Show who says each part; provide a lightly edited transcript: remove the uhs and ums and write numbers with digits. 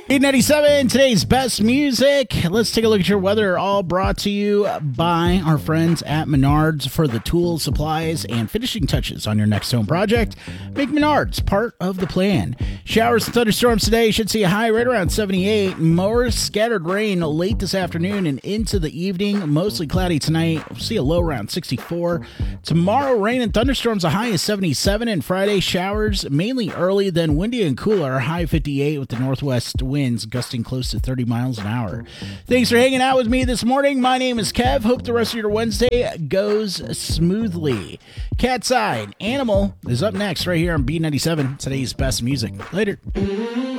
Speaker 1: 897, today's best music. Let's take a look at your weather, all brought to you by our friends at Menards for the tools, supplies, and finishing touches on your next home project. Make Menards part of the plan. Showers and thunderstorms today. Should see a high right around 78. More scattered rain late this afternoon and into the evening. Mostly cloudy tonight. We'll see a low around 64. Tomorrow, rain and thunderstorms, a high is 77. And Friday, showers mainly early, then windy and cooler, high 58 with the northwest winds gusting close to 30 miles an hour. Thanks for hanging out with me this morning. My name is Kev. Hope the rest of your Wednesday goes smoothly. Cat's Eye Animal is up next right here on B97, today's best music. Later.